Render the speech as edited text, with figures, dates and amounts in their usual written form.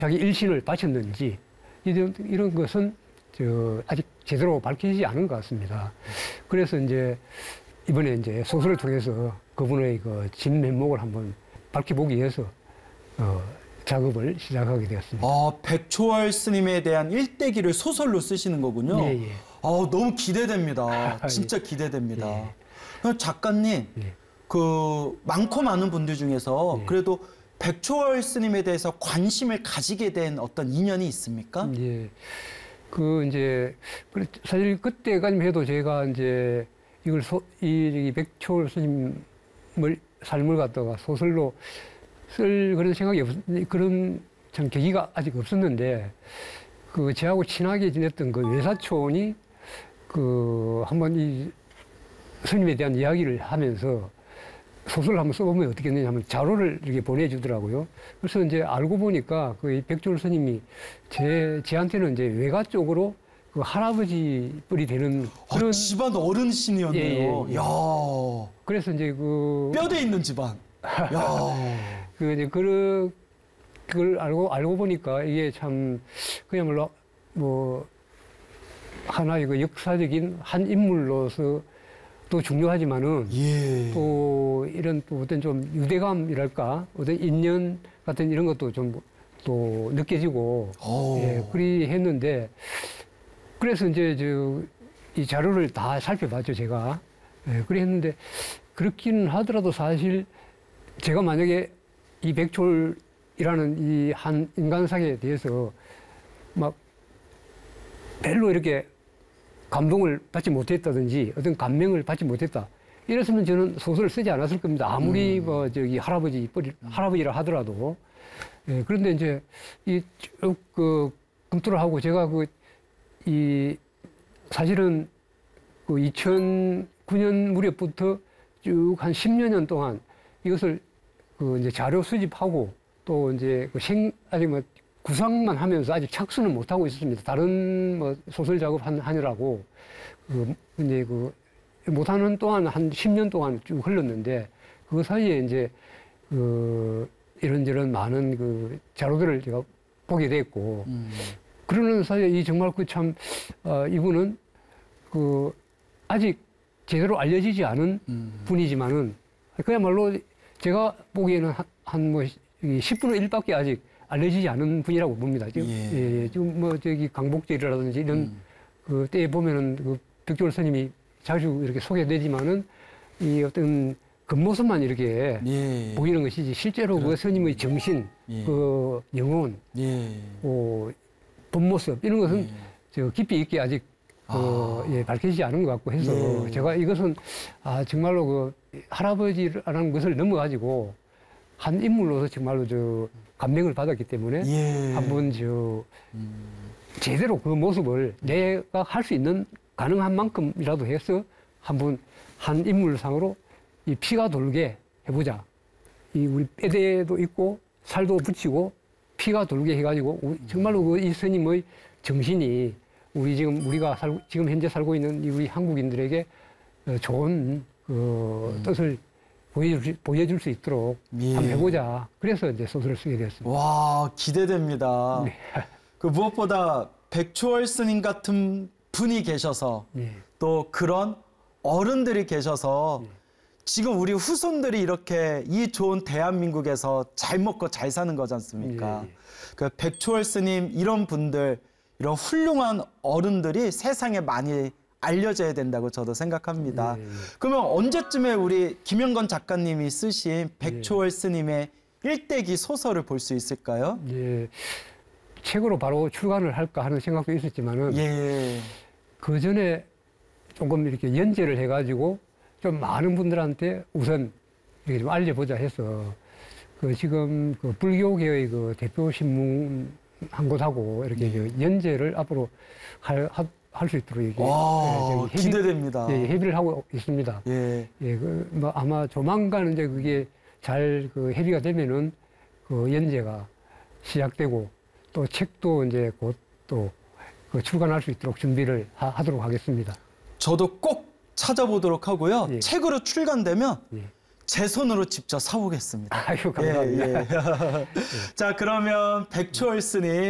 자기 일신을 바쳤는지 이런 것은 아직 제대로 밝혀지지 않은 것 같습니다. 그래서 이제 이번에 이제 소설을 통해서 그분의 그 진면목을 한번 밝혀보기 위해서 작업을 시작하게 되었습니다. 백초월 스님에 대한 일대기를 소설로 쓰시는 거군요. 예, 예. 너무 기대됩니다. 진짜 기대됩니다. 예. 작가님, 예. 그 많고 많은 분들 중에서 예. 그래도 백초월 스님에 대해서 관심을 가지게 된 어떤 인연이 있습니까? 예. 사실 그때까지만 해도 제가 이제 이 백초월 스님을 삶을 갖다가 소설로 쓸 그런 생각이 그런 참 계기가 아직 없었는데, 저하고 친하게 지냈던 그 외사촌이 한번 이 스님에 대한 이야기를 하면서 소설을 한번 써보면 어떻겠느냐 하면 자료를 이렇게 보내주더라고요. 그래서 이제 알고 보니까 이 백초월 스님이 제한테는 이제 외가 쪽으로 그 할아버지 뿔이 되는 그런 집안 어른신이었네요. 예. 야. 그래서 이제 뼈대 있는 집안. 야. 이제 그걸 알고 보니까 이게 참 그야말로 뭐 하나의 그 역사적인 한 인물로서 또 중요하지만은 예. 또 이런 또 어떤 좀 유대감이랄까 어떤 인연 같은 이런 것도 좀 또 느껴지고 예, 그리 했는데, 그래서 이제 이 자료를 다 살펴봤죠, 제가. 예, 그래 했는데 그렇긴 하더라도 사실 제가 만약에 이 백초월이라는 이 한 인간상에 대해서 막 별로 이렇게 감동을 받지 못했다든지 어떤 감명을 받지 못했다, 이랬으면 저는 소설을 쓰지 않았을 겁니다. 아무리 할아버지라 하더라도. 예, 그런데 이제 쭉 검토를 하고 제가 사실은 2009년 무렵부터 쭉 한 10여 년 동안 이것을 이제 자료 수집하고 또 이제 아직 뭐 구상만 하면서 아직 착수는 못 하고 있었습니다. 다른 뭐 소설 작업 하느라고 이제 못하는 동안 한 10년 동안 쭉 흘렀는데, 그 사이에 이제 이런저런 많은 자료들을 제가 보게 됐고, 그러는 사이에 정말 이분은 아직 제대로 알려지지 않은 분이지만은 그야말로 제가 보기에는 한 10분의 1밖에 아직 알려지지 않은 분이라고 봅니다. 지금 강복절이라든지 이런 때에 보면은 백초월 스님이 자주 이렇게 소개되지만은 이 어떤 겉모습만 이렇게 보이는 것이지 실제로 그 스님의 정신, 영혼, 본 모습 이런 것은 깊이 있게 아직 밝혀지지 않은 것 같고 해서 제가 이것은 정말로 할아버지라는 것을 넘어가지고 한 인물로서 정말로 감명을 받았기 때문에 한번 제대로 그 모습을 내가 할 수 있는 가능한 만큼이라도 해서 한번 한 인물상으로 이 피가 돌게 해보자. 우리 뼈대도 있고 살도 붙이고 피가 돌게 해가지고 정말로 이 스님의 정신이 우리가 지금 현재 살고 있는 우리 한국인들에게 좋은 뜻을 보여줄 수 있도록 한번 해보자. 그래서 이제 소설을 쓰게 되었습니다. 와, 기대됩니다. 네. 무엇보다 백초월 스님 같은 분이 계셔서 또 그런 어른들이 계셔서 지금 우리 후손들이 이렇게 이 좋은 대한민국에서 잘 먹고 잘 사는 거지 않습니까? 그 백초월 스님 이런 분들, 이런 훌륭한 어른들이 세상에 많이 알려져야 된다고 저도 생각합니다. 그러면 언제쯤에 우리 김영건 작가님이 쓰신 백초월 스님의 일대기 소설을 볼 수 있을까요? 책으로 바로 출간을 할까 하는 생각도 있었지만은 그 전에 조금 이렇게 연재를 해가지고 좀 많은 분들한테 우선 이렇게 좀 알려보자 해서 지금 불교계의 대표 신문 한 곳하고 이렇게 연재를 앞으로 할 수 있도록 이게 기대됩니다. 협의를 하고 있습니다. 아마 조만간 이제 그게 잘 협의가 되면은 연재가 시작되고 또 책도 이제 곧 또 출간할 수 있도록 준비를 하도록 하겠습니다. 저도 꼭 찾아보도록 하고요. 책으로 출간되면 제 손으로 직접 사오겠습니다. 아유, 감사합니다. 자, 그러면 백초월 스님